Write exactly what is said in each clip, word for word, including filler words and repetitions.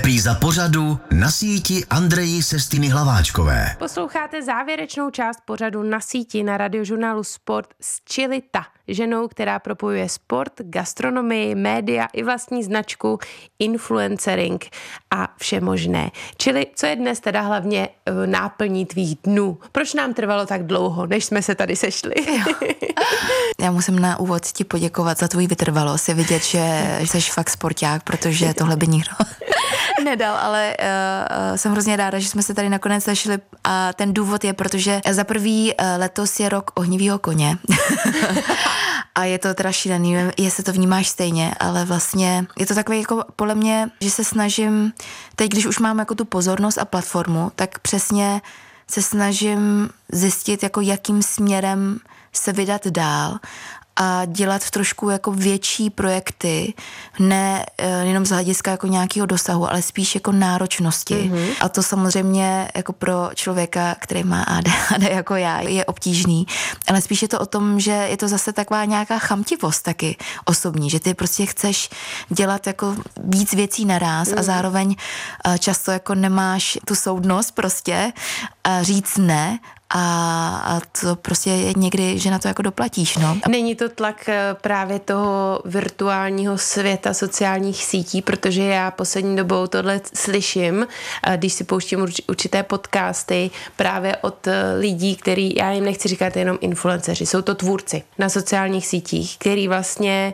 Repríza pořadu Na síti Andreji Sestiny Hlaváčkové. Posloucháte závěrečnou část pořadu Na síti na radiožurnálu Sport s Čilita, ženou, která propojuje sport, gastronomii, média i vlastní značku, influencering a vše možné. Čili co je dnes teda hlavně náplní tvých dnů? Proč nám trvalo tak dlouho, než jsme se tady sešli? Já musím na úvod ti poděkovat za tvůj vytrvalost. Je vidět, že jsi fakt sporták, protože tohle by nikdo nedal, ale uh, jsem hrozně ráda, že jsme se tady nakonec sešli a ten důvod je, protože za prvý uh, letos je rok ohnivýho koně a je to teda šílený, nevím, jestli to vnímáš stejně, ale vlastně je to takové jako podle mě, že se snažím, teď když už mám jako tu pozornost a platformu, tak přesně se snažím zjistit, jako jakým směrem se vydat dál a dělat trošku jako větší projekty, ne jenom z hlediska jako nějakého dosahu, ale spíš jako náročnosti. Mm-hmm. A to samozřejmě jako pro člověka, který má A D H D jako já, je obtížný. Ale spíš je to o tom, že je to zase taková nějaká chamtivost taky osobní, že ty prostě chceš dělat jako víc věcí naráz mm-hmm. a zároveň často jako nemáš tu soudnost prostě a říct ne. A, a to prostě je někdy, že na to jako doplatíš, no. Není to tlak právě toho virtuálního světa sociálních sítí, protože já poslední dobou tohle slyším, když si pouštím určité podcasty právě od lidí, který, já jim nechci říkat jenom influenceři, jsou to tvůrci na sociálních sítích, který vlastně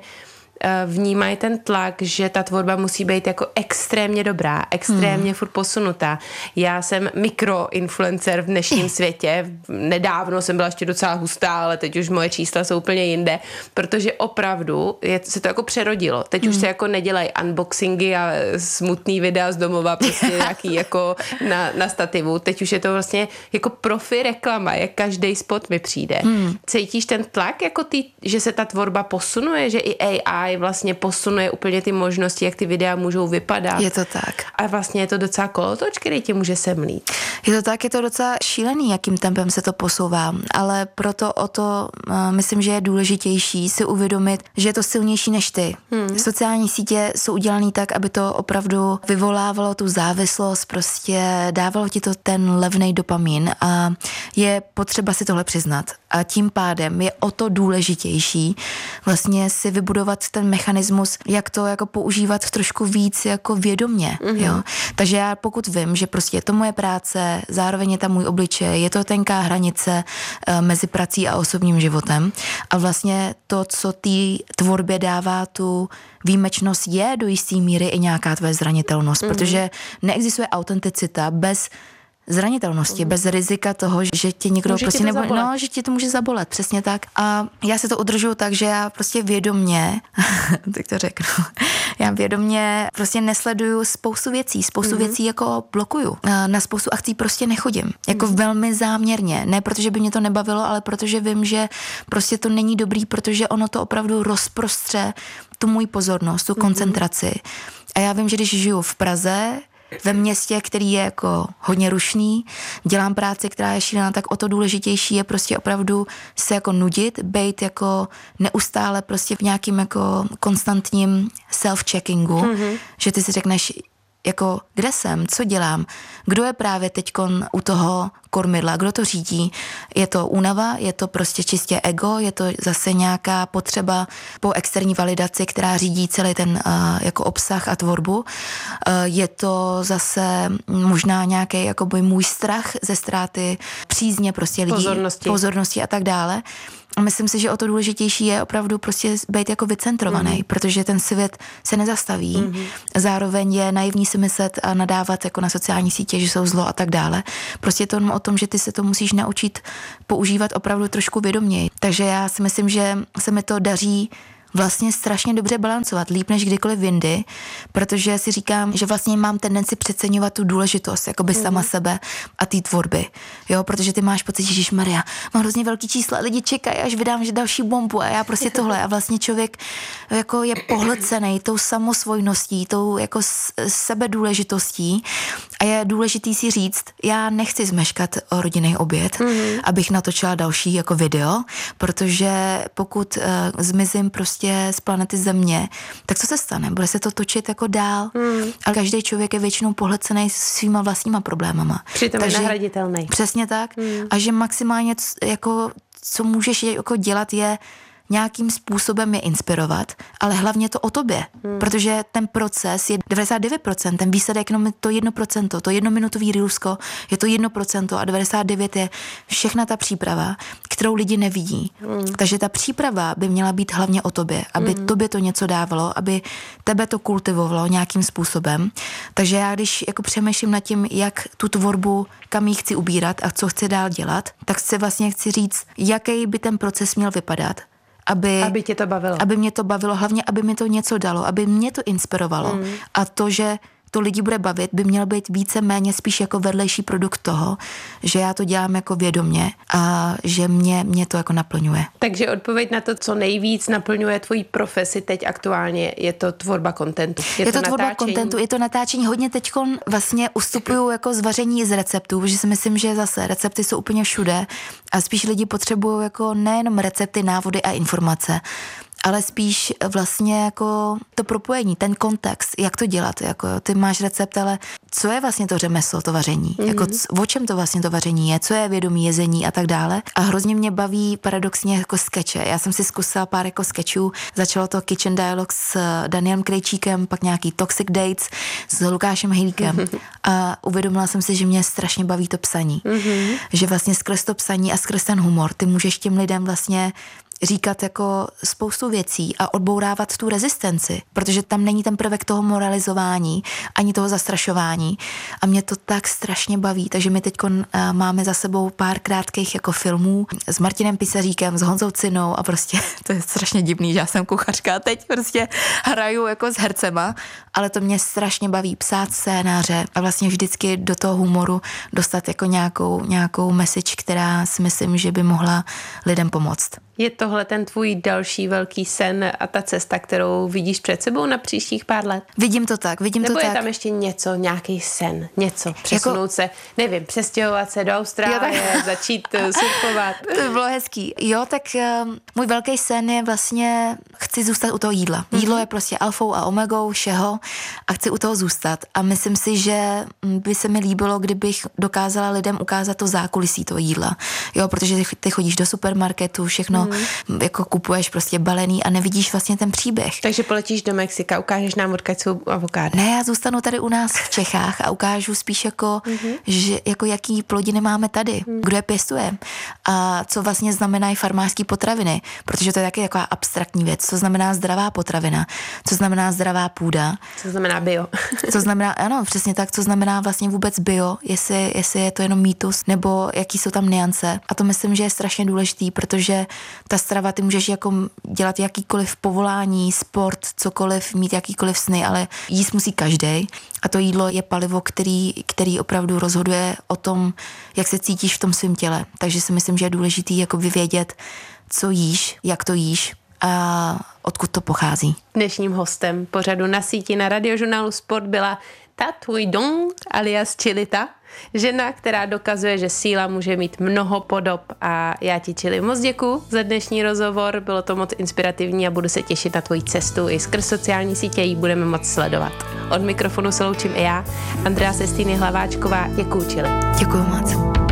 vnímají ten tlak, že ta tvorba musí být jako extrémně dobrá, extrémně hmm. furt posunutá. Já jsem mikroinfluencer v dnešním světě. Nedávno jsem byla ještě docela hustá, ale teď už moje čísla jsou úplně jinde, protože opravdu je, se to jako přerodilo. Teď hmm. už se jako nedělají unboxingy a smutný videa z domova, prostě nějaký jako na, na stativu. Teď už je to vlastně jako profi reklama, jak každý spot mi přijde. Hmm. Cítíš ten tlak, jako ty, že se ta tvorba posunuje, že i A I vlastně posunuje úplně ty možnosti, jak ty videa můžou vypadat. Je to tak. A vlastně je to docela kolotoč, který tě může semlít. Je to tak, je to docela šílený, jakým tempem se to posouvá, ale proto o to uh, myslím, že je důležitější si uvědomit, že je to silnější než ty. Hmm. Sociální sítě jsou udělané tak, aby to opravdu vyvolávalo tu závislost, prostě dávalo ti to ten levnej dopamin a je potřeba si tohle přiznat. A tím pádem je o to důležitější vlastně si vybudovat ten mechanismus, jak to jako používat trošku víc jako vědomně, mm-hmm. jo. Takže já pokud vím, že prostě je to moje práce, zároveň je tam můj obličej, je to tenká hranice e, mezi prací a osobním životem a vlastně to, co té tvorbě dává tu výjimečnost, je do jisté míry i nějaká tvoje zranitelnost, mm-hmm. protože neexistuje autenticita bez zranitelnosti, mm. bez rizika toho, že tě někdo může prostě nebo no, že tě to může zabolet, přesně tak. A já se to udržuju tak, že já prostě vědomně, tak to řeknu, já vědomně prostě nesleduju spoustu věcí, spoustu mm. věcí jako blokuju. Na spoustu akcí prostě nechodím. Jako mm. velmi záměrně. Ne protože by mě to nebavilo, ale protože vím, že prostě to není dobrý, protože ono to opravdu rozprostře tu můj pozornost, tu mm. koncentraci. A já vím, že když žiju v Praze, ve městě, který je jako hodně rušný, dělám práci, která je šílená, tak o to důležitější je prostě opravdu se jako nudit, bejt jako neustále prostě v nějakým jako konstantním self-checkingu, mm-hmm. že ty si řekneš, jako kde jsem, co dělám, kdo je právě teďkon u toho kormidla, kdo to řídí. Je to únava, je to prostě čistě ego, je to zase nějaká potřeba po externí validaci, která řídí celý ten uh, jako obsah a tvorbu. Uh, je to zase možná nějaký jako můj strach ze ztráty přízně prostě lidí, pozornosti, pozornosti a tak dále. A myslím si, že o to důležitější je opravdu prostě být jako vycentrovaný, mm. protože ten svět se nezastaví. Mm. Zároveň je naivní si myslet a nadávat jako na sociální sítě, že jsou zlo a tak dále. Prostě je to o tom, že ty se to musíš naučit používat opravdu trošku vědoměji. Takže já si myslím, že se mi to daří vlastně strašně dobře balancovat, líp než kdykoliv jindy, protože si říkám, že vlastně mám tendenci přeceňovat tu důležitost, jakoby sama mm. sebe a té tvorby, jo, protože ty máš pocit, že Ježišmarja, mám hrozně velký čísla, lidi čekají, až vydám že další bombu a já prostě tohle a vlastně člověk jako je pohlcený tou samosvojností, tou jako sebedůležitostí a je důležitý si říct, já nechci zmeškat rodinný oběd, mm. abych natočila další jako video, protože pokud uh, zmizím prostě prostě z planety Země, tak co se stane? Bude se to točit jako dál, hmm. ale každý člověk je většinou pohlcený svýma vlastníma problémama. Přitom je nahraditelný. Přesně tak. Hmm. A že maximálně jako, co můžeš jako dělat je nějakým způsobem je inspirovat, ale hlavně to o tobě, hmm. protože ten proces je devadesát devět procent, ten výsledek jenom to jedno procento, to jednominutový rýlsko je to jedno procento a devadesát devět je všechna ta příprava, kterou lidi nevidí. Hmm. Takže ta příprava by měla být hlavně o tobě, aby hmm. tobě to něco dávalo, aby tebe to kultivovalo nějakým způsobem. Takže já když jako přemýšlím nad tím, jak tu tvorbu, kam ji chci ubírat a co chci dál dělat, tak si vlastně chci říct, jaký by ten proces měl vypadat. Aby, aby tě to bavilo. Aby mě to bavilo, hlavně aby mi to něco dalo, aby mě to inspirovalo. Mm. A to, že to lidi bude bavit, by mělo být více méně spíš jako vedlejší produkt toho, že já to dělám jako vědomě a že mě, mě to jako naplňuje. Takže odpověď na to, co nejvíc naplňuje tvoji profesi teď aktuálně, je to tvorba kontentu. Je, je to, to tvorba kontentu, je to natáčení. Hodně teďkon vlastně ustupuju jako z vaření z receptů, protože si myslím, že zase recepty jsou úplně všude a spíš lidi potřebují jako nejenom recepty, návody a informace, ale spíš vlastně jako to propojení, ten kontext, jak to dělat, jako ty máš recept, ale co je vlastně to řemeslo, to vaření, mm-hmm. jako c- o čem to vlastně to vaření je, co je vědomí jezení a tak dále. A hrozně mě baví paradoxně jako skeče. Já jsem si zkusila pár jako skečů, začalo to Kitchen Dialog s Danielem Krejčíkem, pak nějaký Toxic Dates s Lukášem Hejlíkem mm-hmm. a uvědomila jsem si, že mě strašně baví to psaní. Mm-hmm. Že vlastně skrz to psaní a skrz ten humor ty můžeš těm lidem vlastně říkat jako spoustu věcí a odbourávat tu rezistenci, protože tam není ten prvek toho moralizování, ani toho zastrašování a mě to tak strašně baví, takže my teď máme za sebou pár krátkých jako filmů s Martinem Pisaříkem, s Honzou Cinou a prostě to je strašně divný, že já jsem kuchařka a teď prostě hraju jako s hercema, ale to mě strašně baví psát scénáře a vlastně vždycky do toho humoru dostat jako nějakou, nějakou message, která si myslím, že by mohla lidem pomoct. Je tohle ten tvůj další velký sen a ta cesta, kterou vidíš před sebou na příštích pár let? Vidím to tak, vidím Nebo to tak. Nebo je tam ještě něco, nějaký sen, něco, přesunout jako, se, nevím, přestěhovat se do Austrálie, začít surfovat. To by bylo hezký. Jo, tak uh, můj velký sen je vlastně, chci zůstat u toho jídla. Mm-hmm. Jídlo je prostě alfou a omegou všeho a chci u toho zůstat. A myslím si, že by se mi líbilo, kdybych dokázala lidem ukázat to zákulisí toho jídla. Jo, protože ty chodíš do supermarketu, všechno Mm. jako kupuješ prostě balený a nevidíš vlastně ten příběh. Takže poletíš do Mexika, ukážeš nám, odkud jsou avokáda. Ne, já zůstanu tady u nás v Čechách a ukážu spíš jako, mm-hmm. že, jako jaký plodiny máme tady, mm. kdo je pěstuje a co vlastně znamenají farmářský potraviny, protože to je taky taková abstraktní věc, co znamená zdravá potravina, co znamená zdravá půda. Co znamená bio. Co znamená, ano, přesně tak, co znamená vlastně vůbec bio, jestli, jestli je to jenom mýtus, nebo jaký jsou tam nuance. A to myslím, že je strašně důležitý, protože ta strava, ty můžeš jako dělat jakýkoliv povolání, sport, cokoliv, mít jakýkoliv sny, ale jíst musí každej. A to jídlo je palivo, který, který opravdu rozhoduje o tom, jak se cítíš v tom svém těle. Takže si myslím, že je důležitý jako vyvědět, co jíš, jak to jíš a odkud to pochází. Dnešním hostem pořadu Na síti na Radiožurnálu Sport byla Ta Thuy Dong alias Chilita, žena, která dokazuje, že síla může mít mnoho podob a já ti, Chili, moc děkuju za dnešní rozhovor, bylo to moc inspirativní a budu se těšit na tvoji cestu i skrz sociální sítě, ji budeme moc sledovat. Od mikrofonu se loučím i já, Andrea Sestýny Hlaváčková, děkuju, Chili. Děkuju moc.